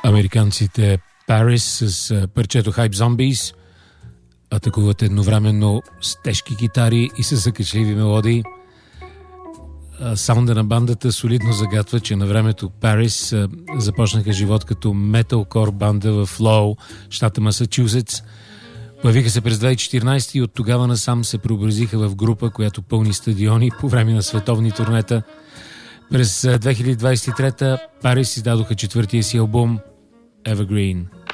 Американците Paris с парчето Hype Zombies атакуват едновременно с тежки китари и с закачливи мелодии. Саунда на бандата солидно загатва, че на времето Paris започнаха живот като металкор банда в Лоу, щата Масачузетс. Появиха се през 2014 и от тогава насам се преобразиха в група, която пълни стадиони по време на световни турнета. През 2023 Paris издадоха четвъртия си албум Evergreen.